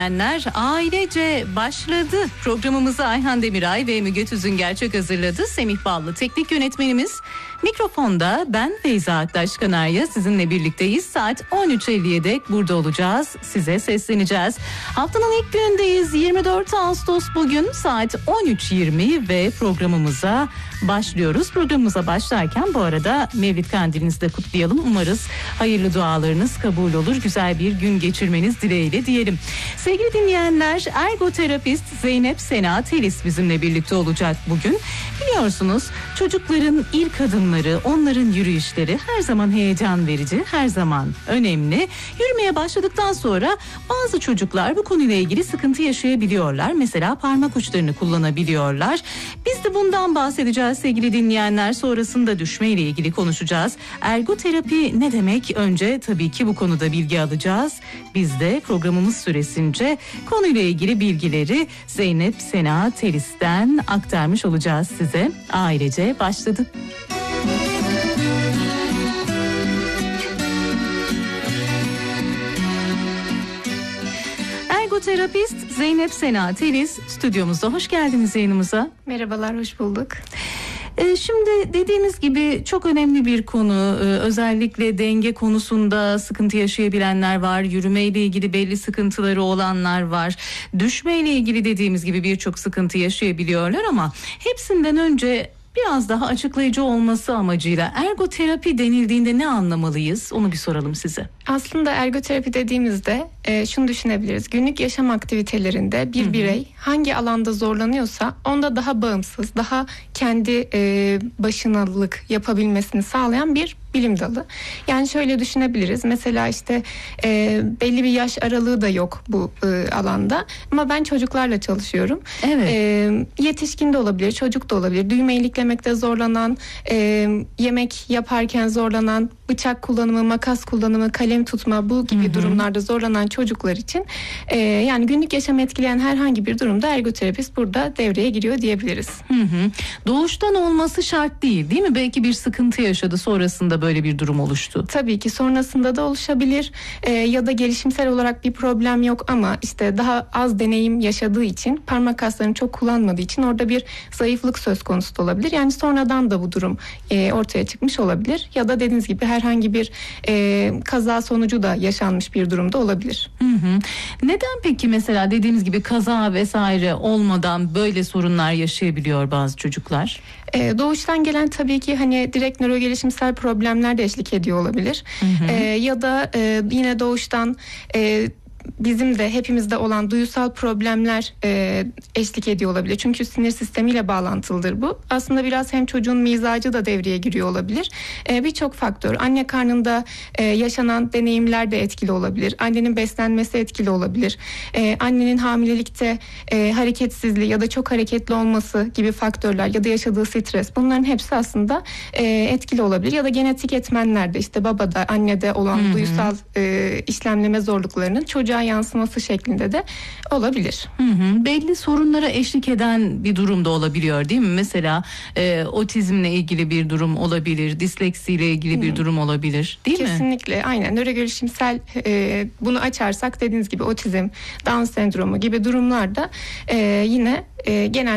Ailece başladı. Programımızı Ayhan Demiray ve Müge Tüzün hazırladı. Semih Ballı teknik yönetmenimiz. Mikrofonda ben Feyza Aktaş Kanarya sizinle birlikteyiz. Saat 13.50'ye dek burada olacağız. Size sesleneceğiz. Haftanın ilk günündeyiz. 24 Ağustos bugün saat 13.20 ve programımıza başlıyoruz. Programımıza başlarken bu arada Mevlid Kandilinizi de kutlayalım. Umarız hayırlı dualarınız kabul olur. Güzel bir gün geçirmeniz dileğiyle diyelim. Sevgili dinleyenler, ergoterapist Zeynep Sena Telis bizimle birlikte olacak bugün. Biliyorsunuz çocukların ilk adımları, onların yürüyüşleri her zaman heyecan verici, her zaman önemli. Yürümeye başladıktan sonra bazı çocuklar bu konuyla ilgili sıkıntı yaşayabiliyorlar. Mesela parmak uçlarını kullanabiliyorlar. Biz de bundan bahsedeceğiz sevgili dinleyenler. Sonrasında düşmeyle ilgili konuşacağız. Ergoterapi ne demek? Önce tabii ki bu konuda bilgi alacağız. Biz de programımız süresince konuyla ilgili bilgileri Zeynep Sena Telis'ten aktarmış olacağız size. Ailece başladı. Ergoterapist Zeynep Sena Telis stüdyomuzda. Hoş geldiniz yayınımıza. Merhabalar, hoş bulduk. Şimdi dediğimiz gibi çok önemli bir konu. Özellikle denge konusunda sıkıntı yaşayabilenler var. Yürümeyle ilgili belli sıkıntıları olanlar var. Düşmeyle ilgili dediğimiz gibi birçok sıkıntı yaşayabiliyorlar ama hepsinden önce biraz daha açıklayıcı olması amacıyla ergoterapi denildiğinde ne anlamalıyız? Onu bir soralım size. Aslında ergoterapi dediğimizde şunu düşünebiliriz. Günlük yaşam aktivitelerinde bir birey hangi alanda zorlanıyorsa onda daha bağımsız, daha kendi başınalık yapabilmesini sağlayan bir bilim dalı. Yani şöyle düşünebiliriz. Mesela işte belli bir yaş aralığı da yok bu alanda. Ama ben çocuklarla çalışıyorum. Evet. Yetişkin de olabilir, çocuk da olabilir. Düğme iliklemekte zorlanan, yemek yaparken zorlanan, bıçak kullanımı, makas kullanımı, kalem tutma bu gibi durumlarda zorlanan çocuklar için yani günlük yaşamı etkileyen herhangi bir durumda ergoterapist burada devreye giriyor diyebiliriz. Doğuştan olması şart değil mi? Belki bir sıkıntı yaşadı, sonrasında böyle bir durum oluştu. Tabii ki sonrasında da oluşabilir ya da gelişimsel olarak bir problem yok ama işte daha az deneyim yaşadığı için, parmak kaslarını çok kullanmadığı için orada bir zayıflık söz konusu da olabilir. Yani sonradan da bu durum ortaya çıkmış olabilir ya da dediğiniz gibi herhangi bir kaza sonucu da yaşanmış bir durumda olabilir. Neden peki mesela dediğimiz gibi kaza vesaire olmadan böyle sorunlar yaşayabiliyor bazı çocuklar? Doğuştan gelen tabii ki hani direkt nörogelişimsel problemler de eşlik ediyor olabilir. Ya da yine doğuştan bizim de hepimizde olan duysal problemler eşlik ediyor olabilir. Çünkü sinir sistemiyle bağlantılıdır bu. Aslında biraz hem çocuğun mizacı da devreye giriyor olabilir. Birçok faktör. Anne karnında yaşanan deneyimler de etkili olabilir. Annenin beslenmesi etkili olabilir. Annenin hamilelikte hareketsizliği ya da çok hareketli olması gibi faktörler ya da yaşadığı stres, bunların hepsi aslında etkili olabilir. Ya da genetik etmenler de işte babada, annede olan duysal işlemleme zorluklarının çocuğa yansıması şeklinde de olabilir. Belli sorunlara eşlik eden bir durum da olabiliyor değil mi? Mesela otizmle ilgili bir durum olabilir, disleksiyle ilgili bir durum olabilir değil mi? Kesinlikle, aynen. Nörogelişimsel bunu açarsak dediğiniz gibi otizm, Down sendromu gibi durumlarda yine genel